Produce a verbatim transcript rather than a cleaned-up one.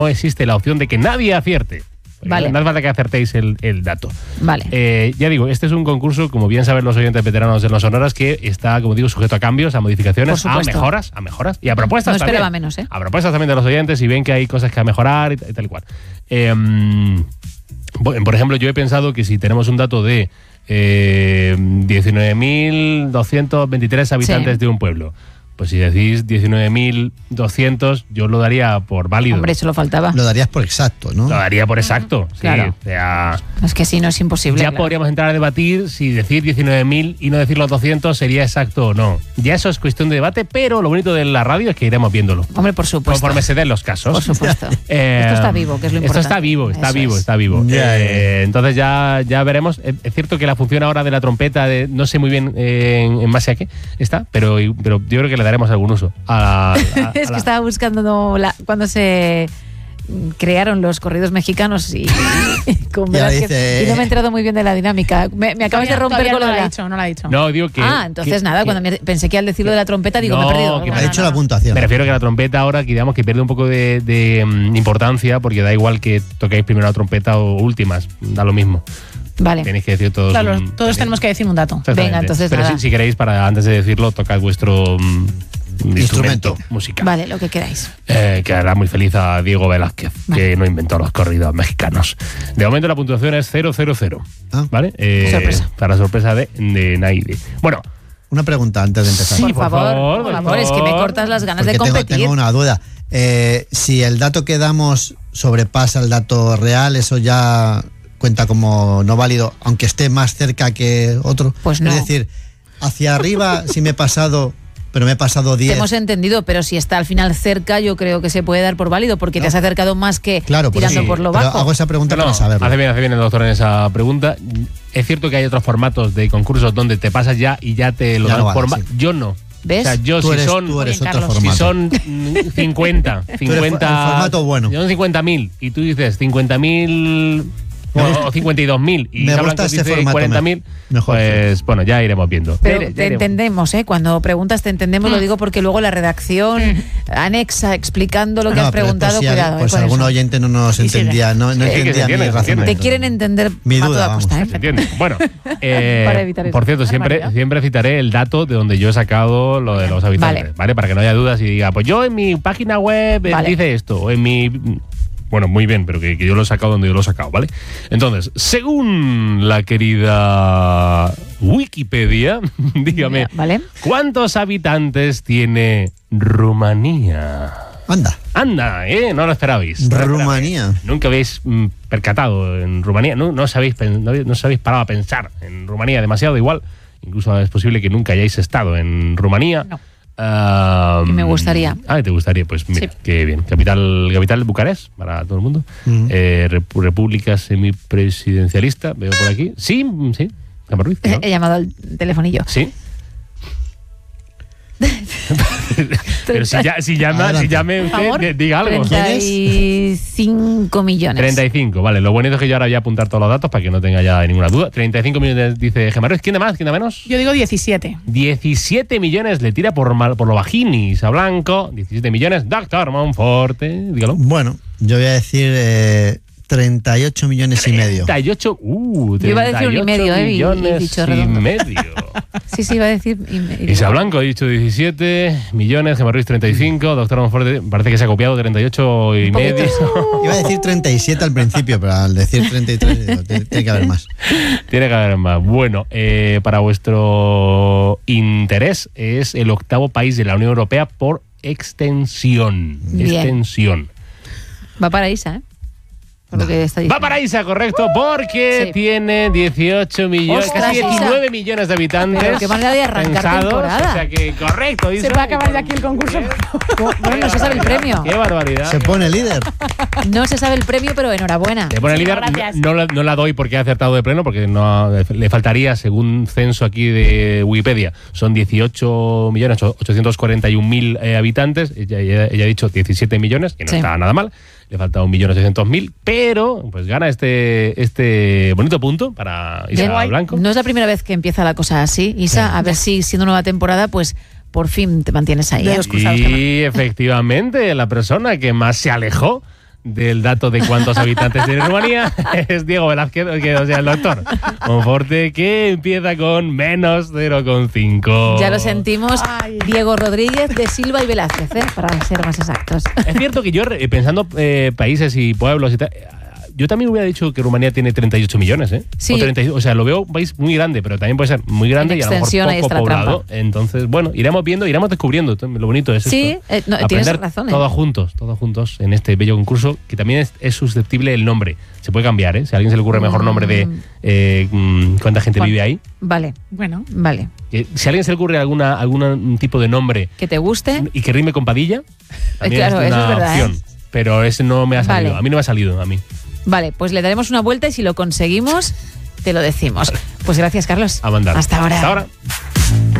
no existe la opción de que nadie acierte. Vale. No hace falta que acertéis el, el dato. Vale. Eh, ya digo, este es un concurso, como bien saben los oyentes veteranos de los Sonoras, que está, como digo, sujeto a cambios, a modificaciones, a mejoras, a mejoras y a propuestas no también. esperaba menos, ¿eh? A propuestas también de los oyentes, y ven que hay cosas que a mejorar y, y tal y cual. Eh, por ejemplo, yo he pensado que si tenemos un dato de eh, diecinueve mil doscientos veintitrés habitantes sí. de un pueblo, pues si decís diecinueve mil doscientos, yo lo daría por válido. Hombre, eso lo faltaba. Lo darías por exacto, ¿no? Lo daría por exacto, sí. Claro. O sea, es que si no es imposible. Ya claro. podríamos entrar a debatir si decir diecinueve mil y no decir los doscientos sería exacto o no. Ya eso es cuestión de debate, pero lo bonito de la radio es que iremos viéndolo. Hombre, por supuesto. Conforme se den los casos. Por supuesto. eh, esto está vivo, que es lo importante. Esto está vivo, está eso vivo, es. está vivo. Yeah. Eh, entonces ya, ya veremos. Es cierto que la función ahora de la trompeta, de, no sé muy bien eh, en, en base a qué está, pero, pero yo creo que le daremos algún uso. A la, a, a es que la... estaba buscando no, la, cuando se crearon los corridos mexicanos y, y, con Velázquez, dice, y no me he enterado muy bien de la dinámica. Me, me acabas Todavía, de romper con no lo de la la... ha dicho, no la ha dicho. No, digo que... Ah, entonces que, nada, que, cuando me, pensé que al decirlo de la trompeta, digo, no, me he perdido. que No, me ha no, hecho no. la puntuación. Me refiero que la trompeta ahora, que digamos que pierde un poco de, de um, importancia, porque da igual que toquéis primero la trompeta o últimas, da lo mismo. Vale. Tenéis que decir todos. Claro, um, todos tenéis, tenemos que decir un dato. Venga, entonces Pero nada. si, si queréis, para antes de decirlo, tocad vuestro um, instrumento, Instrumento. musical. Vale, lo que queráis. Eh, que hará muy feliz a Diego Velázquez, Vale. que no inventó los corridos mexicanos. De momento la puntuación es cero cero cero. Ah. ¿Vale? Eh, Sorpresa. Para sorpresa de, de Naide. Bueno, Una pregunta antes de empezar. Sí, por, por favor, favor, por por favor, es que me favor. cortas las ganas Porque de tengo, competir. tengo una duda. Eh, si el dato que damos sobrepasa el dato real, ¿eso ya cuenta como no válido, aunque esté más cerca que otro? Pues no. Es decir, hacia arriba, si me he pasado, pero me he pasado Te diez. hemos entendido, pero si está al final cerca, yo creo que se puede dar por válido, porque No. te has acercado más que Claro, por tirando eso. por lo Pero bajo. hago esa pregunta no, para saberlo. hace bien, hace bien el doctor en esa pregunta. Es cierto que hay otros formatos de concursos donde te pasas ya y ya te lo Ya dan no por vale, ma- sí. Yo no. ¿Ves? O sea, yo Tú si eres, son, tú eres Bien, otro Carlos. si formato. son mm, cincuenta, eres cincuenta, el formato bueno. si son cincuenta mil y tú dices cincuenta mil Me o, gusta- o cincuenta y dos mil y me Isa gusta Blanco ese dice formato, cuarenta mil, mejor, pues bueno, ya iremos viendo. Pero Ya ire- ya te iremos. entendemos, ¿eh? Cuando preguntas te entendemos, lo digo porque luego la redacción anexa explicando lo que No, has pero preguntado, por si, cuidado. pues eh, con algún eso. oyente no nos Sí, sí, entendía, no, no Sí, que se entendía entiende, mi se entiende. razonamiento. Te quieren entender Mi a duda, toda vamos. costa, ¿eh? ¿Se entiende? Bueno, eh, Para evitar eso. por cierto, siempre, Barbaridad. siempre citaré el dato de donde yo he sacado lo de los habitantes, Vale. ¿vale? Para que no haya dudas y diga, pues yo en mi página web eh, Vale. dice esto, o en mi... Bueno, muy bien, pero que, que yo lo he sacado donde yo lo he sacado, ¿vale? Entonces, según la querida Wikipedia, dígame, ¿Vale? ¿cuántos habitantes tiene Rumanía? Anda, Anda, ¿eh? No lo esperabais. No lo esperabais. Rumanía. Nunca habéis mm, percatado en Rumanía, no, no, os habéis, pen- no, no os habéis parado a pensar en Rumanía demasiado, igual. Incluso es posible que nunca hayáis estado en Rumanía. No. Ah, Y me gustaría. Ah, te gustaría, pues mira, Sí. qué bien. Capital, capital Bucarest, para todo el mundo. Mm. Eh, rep- república semipresidencialista, veo por aquí. Sí, sí, Gemma Ruiz, ¿no? He llamado al telefonillo. Sí. Pero si, ya, si llama, Adelante. si llame usted, favor. di- diga algo. treinta y cinco millones. treinta y cinco, vale. Lo bonito es que yo ahora voy a apuntar todos los datos para que no tenga ya ninguna duda. treinta y cinco millones dice Gemma Ruiz. ¿Quién de más? ¿Quién de menos? Yo digo diecisiete. diecisiete millones le tira por, mal- por lo bajinis a Blanco. diecisiete millones, Doctor Monforte. Dígalo. Bueno, yo voy a decir eh, treinta y ocho millones y medio. treinta y ocho, uh, Yo iba a decir un y medio, ¿eh? Y- y millones dicho y redondo. medio. Sí, sí, iba a decir. y me- y- Isa Blanco ha dicho diecisiete millones, Gemma Ruiz treinta y cinco, Doctor Monforte parece que se ha copiado treinta y ocho y Un poquito. medio. Iba a decir treinta y siete al principio, pero al decir treinta y tres digo, tiene tiene que haber más. Tiene que haber más. Bueno, eh, para vuestro interés, es el octavo país de la Unión Europea por extensión. Bien. Extensión. Va para Isa, ¿eh? Por lo que está diciendo. Va para Isa, correcto, porque Sí. tiene dieciocho millones, Ostras, casi Isa. diecinueve millones de habitantes. Pero qué manera de arrancar pensados, temporada. O sea que, correcto, Isa. Se va a acabar ya aquí el concurso. Bueno, no se sabe el premio. Qué barbaridad. Se pone líder. No se sabe el premio, pero enhorabuena. Le pone Sí, líder, gracias. no, la- no la doy porque ha acertado de pleno, porque no le faltaría, según censo aquí de Wikipedia, son dieciocho millones ochocientos cuarenta y un mil eh, habitantes. Ella, ella- ella ha dicho diecisiete millones, que no Sí. está nada mal. Le falta un millón ochocientos mil, pero pues gana este, este bonito punto para Isa Bien. Blanco. No es la primera vez que empieza la cosa así, Isa. A ver si siendo nueva temporada, pues por fin te mantienes ahí. De ¿eh? los cruzados, Y efectivamente, la persona que más se alejó del dato de cuántos habitantes tiene Rumanía es Diego Velázquez, que, o sea, el doctor Monforte, que empieza con menos cero coma cinco. Ya lo sentimos. Ay. Diego Rodríguez de Silva y Velázquez, ¿eh? Para ser más exactos. Es cierto que yo, eh, pensando eh, países y pueblos y tal, yo también hubiera dicho que Rumanía tiene treinta y ocho millones, ¿eh? Sí. O, treinta y seis, o sea, lo veo un país muy grande, pero también puede ser muy grande En y a lo mejor extensión, ahí poco está la poblado. trampa. Entonces, bueno, iremos viendo, iremos descubriendo. Lo bonito es Sí, esto. eh, no, tienes Aprender razón, ¿eh? todos juntos, todos juntos en este bello concurso, que también es, es susceptible el nombre. Se puede cambiar, ¿eh? Si a alguien se le ocurre mejor nombre de eh, mm, cuánta gente Juan. vive ahí. Vale, Bueno, vale. Que si a alguien se le ocurre alguna algún tipo de nombre Que te guste. y que rime con Padilla, también claro, es eso una es verdad, opción. ¿eh? Pero ese no me ha salido. Vale. A mí no me ha salido, a mí. Vale, pues le daremos una vuelta y si lo conseguimos, te lo decimos. Pues gracias, Carlos. A mandar. Hasta ahora. Hasta ahora.